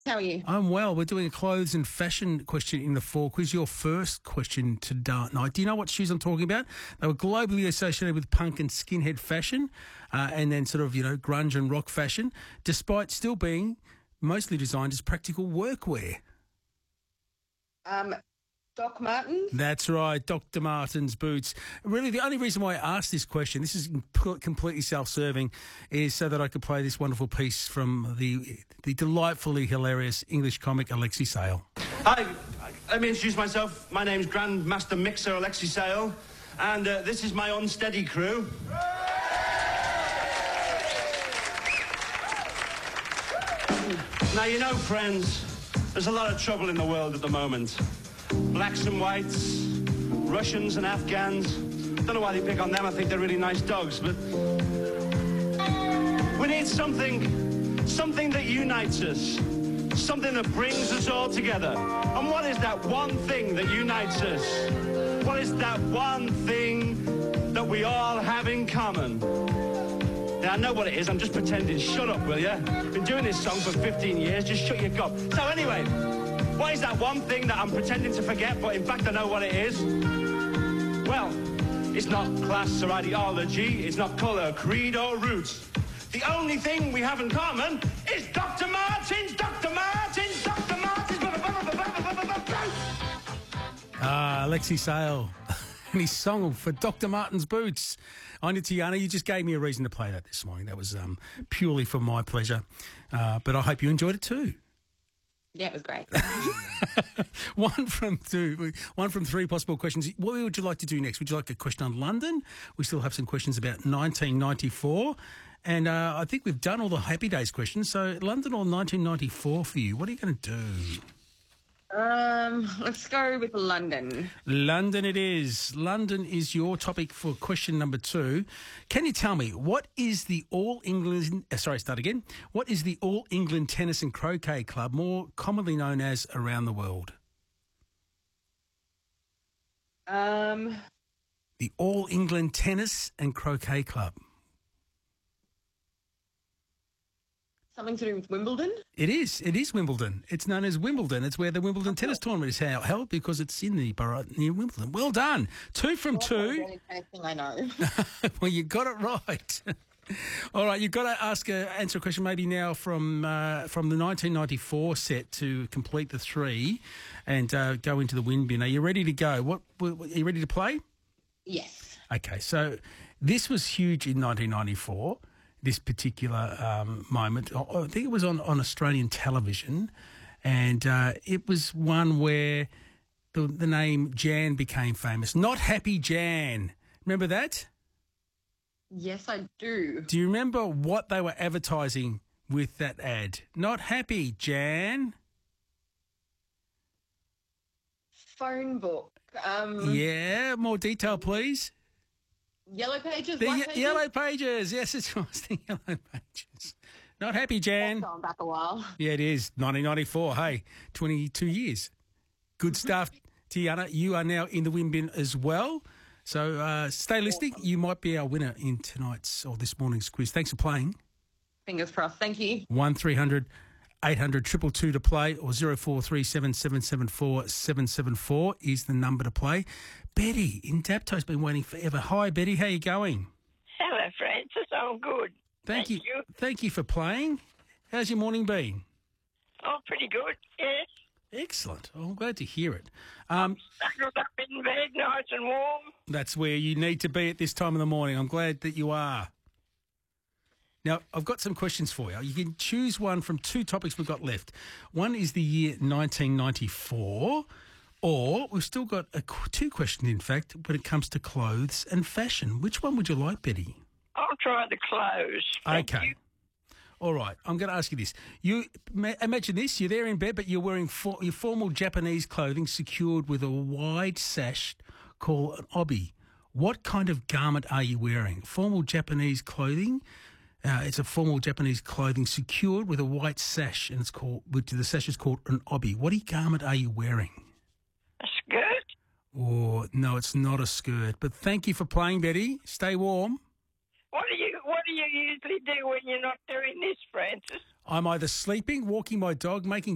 How are you? I'm well. We're doing a clothes and fashion question in the fall quiz. Your first question tonight. Do you know what shoes I'm talking about? They were globally associated with punk and skinhead fashion and then sort of, grunge and rock fashion, despite still being mostly designed as practical workwear. Doc Martens? That's right, Dr. Martens boots. Really, the only reason why I asked this question, this is completely self-serving, is so that I could play this wonderful piece from the delightfully hilarious English comic Alexi Sale. Hi, let me introduce myself. My name's Grandmaster Mixer Alexi Sale, and this is my unsteady crew. Now, friends, there's a lot of trouble in the world at the moment. Blacks and whites, Russians and Afghans. Don't know why they pick on them. I think they're really nice dogs, but we need something that unites us, something that brings us all together. And what is that one thing that unites us? What is that one thing that we all have in common? Now, I know what it is. I'm just pretending. Shut up, will you? Been doing this song for 15 years. Just shut your gob. So anyway, what is that one thing that I'm pretending to forget, but in fact I know what it is? Well, it's not class or ideology. It's not colour, creed or roots. The only thing we have in common is Dr. Martens, Dr. Martens, Dr. Martens. Alexi Sale and his song for Dr. Martens boots. I know, Tiana, you just gave me a reason to play that this morning. That was purely for my pleasure. But I hope you enjoyed it too. Yeah, it was great. One from three possible questions. What would you like to do next? Would you like a question on London? We still have some questions about 1994. And I think we've done all the Happy Days questions. So London or 1994 for you? What are you going to do? Let's go with London. London it is. London is your topic for question number 2. Can you tell me what is the All England Tennis and Croquet Club, more commonly known as around the world? Um, The All England Tennis and Croquet Club. Something to do with Wimbledon? It is. It is Wimbledon. It's known as Wimbledon. It's where the Wimbledon tennis tournament is held because it's in the borough near Wimbledon. Well done. 2 from 2. The only thing I know. Well, you got it right. All right, you've got to answer a question maybe now from the 1994 set to complete the 3 and go into the win bin. Are you ready to go? Are you ready to play? Yes. Okay, so this was huge in 1994. This particular moment. I think it was on Australian television, and it was one where the name Jan became famous. Not Happy Jan. Remember that? Yes, I do. Do you remember what they were advertising with that ad? Not Happy Jan. Phone book. Yeah, more detail, please. Yellow Pages? The White Pages? Yellow Pages. Yes, it was the Yellow Pages. Not Happy Jan. That's going back a while. Yeah, it is. 1994. Hey, 22 years. Good stuff, Tiana. You are now in the win bin as well. So stay listening. You might be our winner in tonight's or this morning's quiz. Thanks for playing. Fingers crossed. Thank you. 1300 800 222 to play, or 0437 774 774 is the number to play. Betty in Dapto's been waiting forever. Hi, Betty. How you going? Hello, Francis. I'm good. Thank you. Thank you for playing. How's your morning been? Oh, pretty good, yes. Excellent. Oh, I'm glad to hear it. Snuggled up in bed, nice and warm. That's where you need to be at this time of the morning. I'm glad that you are. Now, I've got some questions for you. You can choose one from 2 topics we've got left. One is the year 1994, or we've still got 2 questions, in fact, when it comes to clothes and fashion. Which one would you like, Betty? I'll try the clothes. Thank you. All right. I'm going to ask you this. You imagine this. You're there in bed, but you're wearing your formal Japanese clothing secured with a wide sash called an obi. What kind of garment are you wearing? Formal Japanese clothing. It's a formal Japanese clothing secured with a white sash, and the sash is called an obi. What garment are you wearing? A skirt? Oh, no, it's not a skirt. But thank you for playing, Betty. Stay warm. What do you usually do when you're not doing this, Francis? I'm either sleeping, walking my dog, making